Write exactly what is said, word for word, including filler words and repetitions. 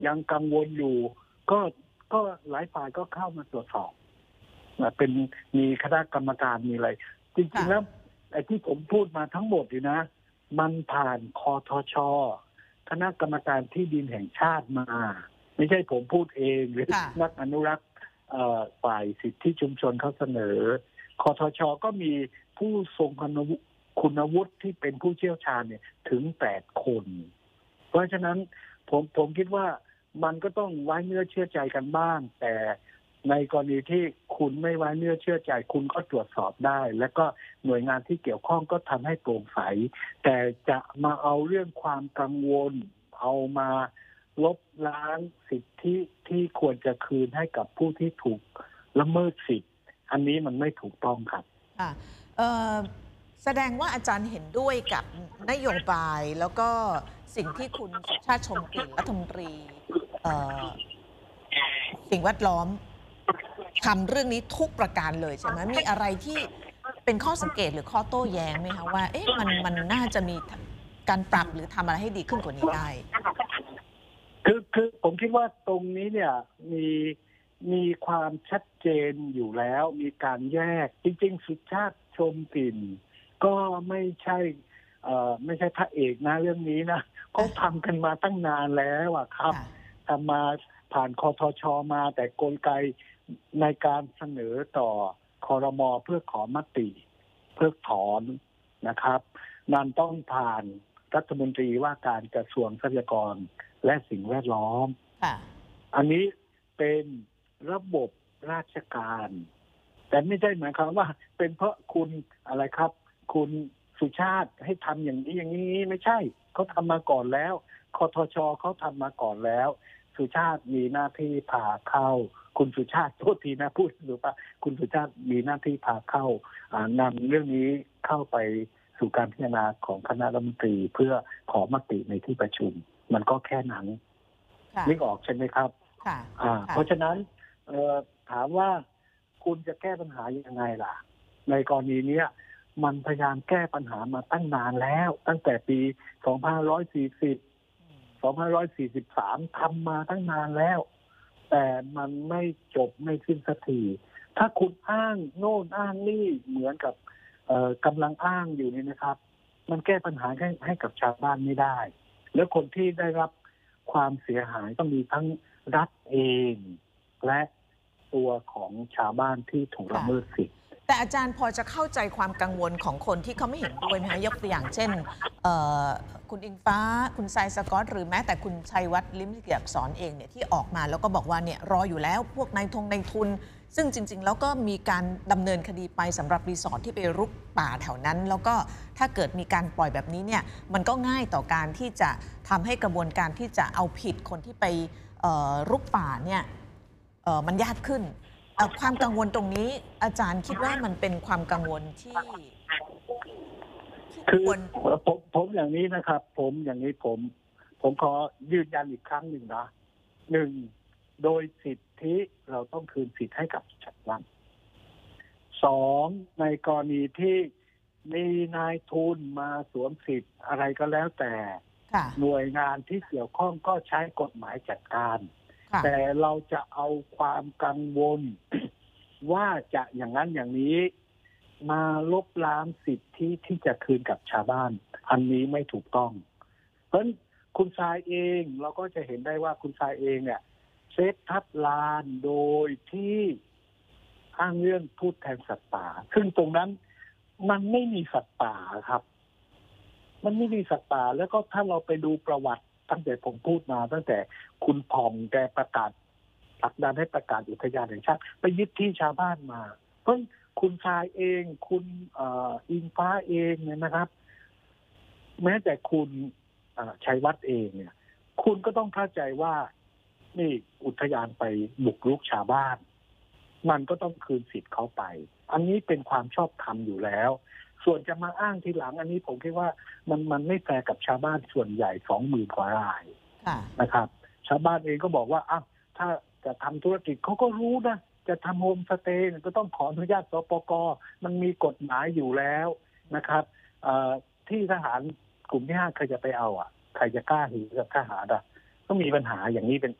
ยังกังวลอยู่ก็ก็หลายฝ่ายก็เข้ามาตรวจสอบเป็นมีคณะกรรมการมีอะไรจริงๆแล้วไอ้ที่ผมพูดมาทั้งหมดอยู่นะมันผ่านคทช.คณะกรรมการที่ดินแห่งชาติมาไม่ใช่ผมพูดเองหรือนักอนุรักษ์ฝ่ายสิทธิชุมชนเขาเสนอคทช.ก็มีผู้ทรงคุณวุฒิที่เป็นผู้เชี่ยวชาญเนี่ยถึงแปดคนเพราะฉะนั้นผมผมคิดว่ามันก็ต้องไว้เนื้อเชื่อใจกันบ้างแต่ในกรณีที่คุณไม่ไว้เนื้อเชื่อใจคุณก็ตรวจสอบได้และก็หน่วยงานที่เกี่ยวข้องก็ทำให้โปร่งใสแต่จะมาเอาเรื่องความกังวลเอามาลบล้างสิทธิที่ควรจะคืนให้กับผู้ที่ถูกละเมิดสิทธิ์อันนี้มันไม่ถูกต้องครับค่ะแสดงว่าอาจารย์เห็นด้วยกับนโยบายแล้วก็สิ่งที่คุณสุชาติชมกลิ่นรัฐมนตรีสิ่งแวดล้อมทำเรื่องนี้ทุกประการเลยใช่ไหมมีอะไรที่เป็นข้อสังเกตหรือข้อโต้แย้งไหมคะว่าเอ๊ะมันมันน่าจะมีการปรับหรือทำอะไรให้ดีขึ้นกว่านี้ได้คือคือผมคิดว่าตรงนี้เนี่ยมีมีความชัดเจนอยู่แล้วมีการแยกจริงๆสุชาติชมกลิ่นก็ไม่ใช่เอ่อไม่ใช่พระเอกนะเรื่องนี้นะเขาทำกันมาตั้งนานแล้วอะครับทำมาผ่านคทช.มาแต่กลไกในการเสนอต่อครม.เพื่อขอมติเพิกถอนนะครับมันต้องผ่านรัฐมนตรีว่าการกระทรวงทรัพยากรและสิ่งแวดล้อมอันนี้เป็นระบบราชการแต่ไม่ใช่หมายความว่าเป็นเพราะคุณอะไรครับคุณสุชาติให้ทำอย่างนี้อย่างนี้ไม่ใช่เขาทำมาก่อนแล้วคทช.เขาทำมาก่อนแล้วสุชาติมีหน้าที่พาเข้าคุณสุชาติโทษทีนะพูดหรือเปล่าคุณสุชาติมีหน้าที่พาเข้านำเรื่องนี้เข้าไปสู่การพิจารณาของคณะรัฐมนตรีเพื่อขอมติในที่ประชุมมันก็แค่นั้นนึกออกใช่ไหมครับเพราะฉะนั้นถามว่าคุณจะแก้ปัญหายังไงล่ะในกรณีนี้มันพยายามแก้ปัญหามาตั้งนานแล้วตั้งแต่ปีสองพันห้าร้อยสี่สิบ สองพันห้าร้อยสี่สิบสามทำมาตั้งนานแล้วแต่มันไม่จบไม่สิ้นสักทีถ้าคุณอ้างโน่นอ้างนี่เหมือนกับกำลังอ้างอยู่นี่นะครับมันแก้ปัญหาให้ให้กับชาวบ้านไม่ได้แล้วคนที่ได้รับความเสียหายต้องมีทั้งรัฐเองและตัวของชาวบ้านที่ถูกละเมิดสิทธิ์แต่อาจารย์พอจะเข้าใจความกังวลของคนที่เขาไม่เห็นด้วยไหมคะยกตัวอย่างเช่นคุณอิงฟ้าคุณทรายสกอตหรือแม้แต่คุณชัยวัฒน์ลิ้มลิขิตอักษรเองเนี่ยที่ออกมาแล้วก็บอกว่าเนี่ยรออยู่แล้วพวกนายทงนายทุนซึ่งจริงๆแล้วก็มีการดำเนินคดีไปสำหรับรีสอร์ทที่ไปรุกป่าแถวนั้นแล้วก็ถ้าเกิดมีการปล่อยแบบนี้เนี่ยมันก็ง่ายต่อการที่จะทำให้กระบวนการที่จะเอาผิดคนที่ไปรุกป่าเนี่ยมันยากขึ้นความกังวลตรงนี้อาจารย์คิดว่ามันเป็นความกังวลที่คือผมผมอย่างนี้นะครับผมอย่างนี้ผมผมขอยืนยันอีกครั้งหนึ่งนะหนึ่งโดยสิทธิเราต้องคืนสิทธิให้กับชาวบ้านสองในกรณีที่มีนายทุนมาสวมสิทธิ์อะไรก็แล้วแต่หน่วยงานที่เกี่ยวข้องก็ใช้กฎหมายจัดการแต่เราจะเอาความกังวลว่าจะอย่างนั้นอย่างนี้มาลบล้างสิทธิที่จะคืนกับชาวบ้านอันนี้ไม่ถูกต้องเพราะฉะนั้นคุณทรายเองเราก็จะเห็นได้ว่าคุณทรายเองเนี่ยเซตทับลานโดยที่อ้างเรื่องพูดแทนสัตว์ป่าซึ่งตรงนั้นมันไม่มีสัตว์ป่าครับมันไม่มีสัตว์ป่าแล้วก็ถ้าเราไปดูประวัติตั้งแต่ผมพูดมาตั้งแต่คุณผ่องแกประกาศผลักดันให้ประกาศอุทยานแห่งชาติไปยึดที่ชาวบ้านมาเพราะคุณชายเองคุณอิงฟ้าเองเนี่ยนะครับแม้แต่คุณชัยวัฒน์เองเนี่ยคุณก็ต้องเข้าใจว่านี่อุทยานไปบุกรุกชาวบ้านมันก็ต้องคืนสิทธิ์เขาไปอันนี้เป็นความชอบธรรมอยู่แล้วส่วนจะมาอ้างทีหลังอันนี้ผมคิดว่ามันมันไม่แฟร์กับชาวบ้านส่วนใหญ่สองหมื่นกว่ารายนะครับชาวบ้านเองก็บอกว่าอ้าวถ้าจะทำธุรกิจเขาก็รู้นะจะทำโฮมสเตย์ก็ต้องขออนุญาตสปก.มันมีกฎหมายอยู่แล้วนะครับที่ทหารกลุ่มที่ห้าใครจะไปเอาอ่ะใครจะกล้าหือกับทหารอ่ะเพก็มีปัญหาอย่างนี้เป็น